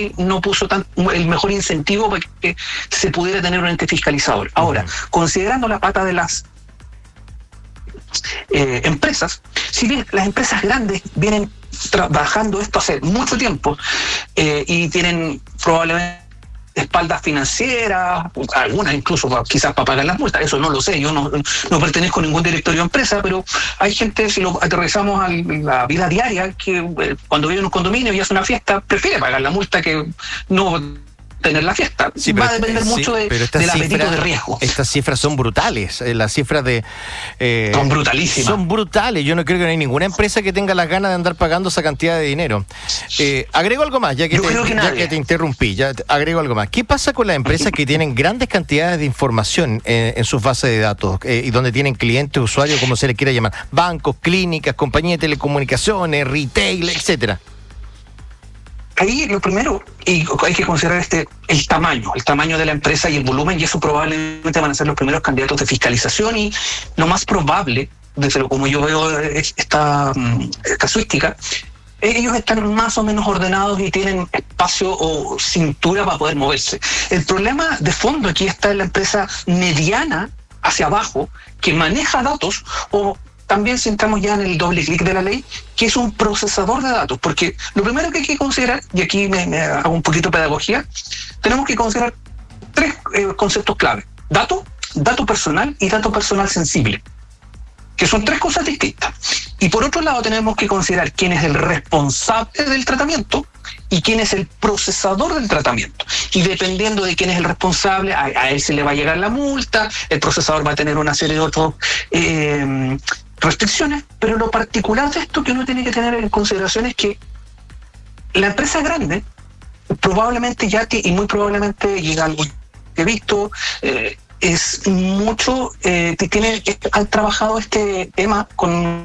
ley no puso el mejor incentivo para que se pudiera tener un ente fiscalizador. Ahora, considerando la pata de las empresas, si bien las empresas grandes vienen trabajando esto hace mucho tiempo y tienen probablemente espaldas financieras, algunas incluso quizás para pagar las multas, eso no lo sé, yo no pertenezco a ningún directorio de empresa, pero hay gente, si lo aterrizamos a la vida diaria, que cuando vive en un condominio y hace una fiesta, prefiere pagar la multa que no tener la fiesta. Sí, va a depender mucho del apetito de riesgo. Estas cifras son brutales, las cifras son brutalísimas. Son brutales, yo no creo que no hay ninguna empresa que tenga las ganas de andar pagando esa cantidad de dinero. Agrego algo más, ya que te interrumpí, agrego algo más. ¿Qué pasa con las empresas que tienen grandes cantidades de información en sus bases de datos y donde tienen clientes, usuarios, como se les quiera llamar, bancos, clínicas, compañías de telecomunicaciones, retail, etcétera? Ahí lo primero, y hay que considerar el tamaño de la empresa y el volumen, y eso probablemente van a ser los primeros candidatos de fiscalización, y lo más probable, desde lo como yo veo esta casuística, ellos están más o menos ordenados y tienen espacio o cintura para poder moverse. El problema de fondo aquí está en la empresa mediana hacia abajo, que maneja datos, o también si entramos ya en el doble clic de la ley, que es un procesador de datos, porque lo primero que hay que considerar, y aquí me hago un poquito de pedagogía, tenemos que considerar tres conceptos clave: dato personal y dato personal sensible, que son tres cosas distintas. Y por otro lado tenemos que considerar quién es el responsable del tratamiento y quién es el procesador del tratamiento. Y dependiendo de quién es el responsable, a él se le va a llegar la multa, el procesador va a tener una serie de otros restricciones, pero lo particular de esto que uno tiene que tener en consideración es que la empresa grande probablemente y muy probablemente, llega algo que he visto, es mucho, han trabajado este tema con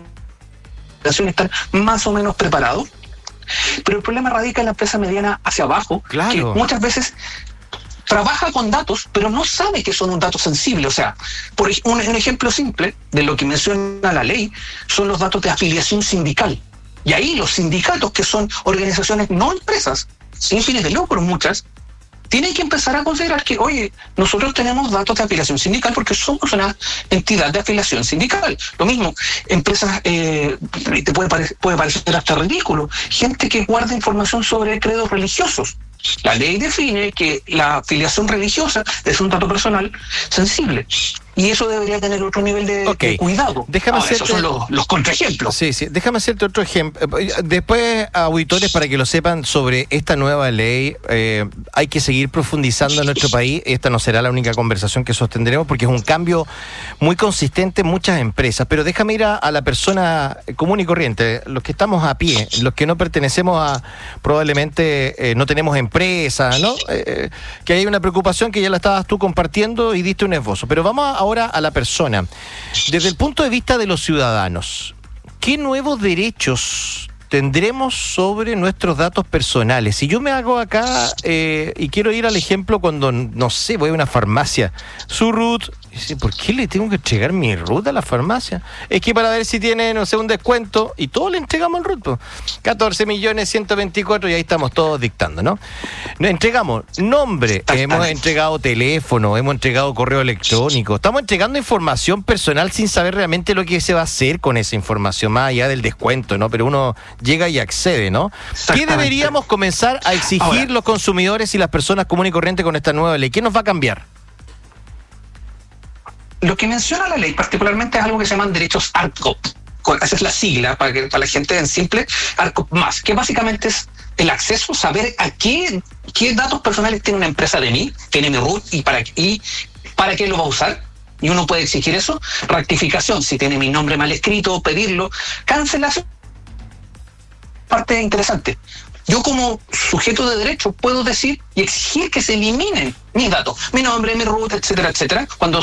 están más o menos preparados, pero el problema radica en la empresa mediana hacia abajo, claro, que muchas veces trabaja con datos, pero no sabe que son un dato sensible. O sea, por un ejemplo simple de lo que menciona la ley son los datos de afiliación sindical. Y ahí los sindicatos, que son organizaciones no empresas, sin fines de lucro muchas, tienen que empezar a considerar que, oye, nosotros tenemos datos de afiliación sindical porque somos una entidad de afiliación sindical. Lo mismo, empresas, te puede parecer hasta ridículo, gente que guarda información sobre credos religiosos. La ley define que la afiliación religiosa es un dato personal sensible. Y eso debería tener otro nivel de cuidado. Esos son los contraejemplos. Sí, déjame hacerte otro ejemplo. Después, auditores, para que lo sepan, sobre esta nueva ley, hay que seguir profundizando en nuestro país. Esta no será la única conversación que sostendremos, porque es un cambio muy consistente en muchas empresas. Pero déjame ir a la persona común y corriente, los que estamos a pie, los que no pertenecemos a, probablemente, no tenemos empresa, ¿no? Que hay una preocupación que ya la estabas tú compartiendo y diste un esbozo. Pero vamos ahora a la persona. Desde el punto de vista de los ciudadanos, ¿qué nuevos derechos tendremos sobre nuestros datos personales? Si yo me hago acá y quiero ir al ejemplo cuando, no sé, voy a una farmacia, su root, ¿por qué le tengo que entregar mi root a la farmacia? Es que para ver si tiene, no sé, un descuento, y todos le entregamos el root, pues. 14.124.000, y ahí estamos todos dictando, ¿no? Entregamos nombre, hemos entregado teléfono, hemos entregado correo electrónico, estamos entregando información personal sin saber realmente lo que se va a hacer con esa información, más allá del descuento, ¿no? Pero uno llega y accede, ¿no? ¿Qué deberíamos comenzar a exigir los consumidores y las personas comunes y corrientes con esta nueva ley? ¿Qué nos va a cambiar? Lo que menciona la ley particularmente es algo que se llaman derechos ARCOP. Esa es la sigla para la gente en simple, ARCOP+, que básicamente es el acceso, saber a qué datos personales tiene una empresa de mí, tiene mi root y para qué lo va a usar. Y uno puede exigir eso. Rectificación, si tiene mi nombre mal escrito, pedirlo. Cancelación, parte interesante. Yo como sujeto de derecho puedo decir y exigir que se eliminen mis datos, mi nombre, mi root, etcétera, etcétera, cuando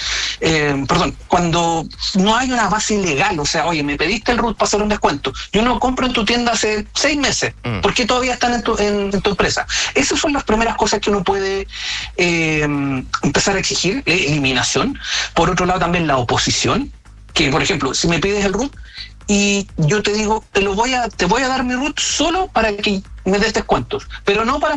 no hay una base legal. O sea, oye, me pediste el root para hacer un descuento, yo no compro en tu tienda hace 6 meses, ¿por qué todavía están en tu empresa? Esas son las primeras cosas que uno puede empezar a exigir, eliminación. Por otro lado, también la oposición, que por ejemplo, si me pides el root y yo te digo, te voy a dar mi root solo para que me des descuentos, pero no para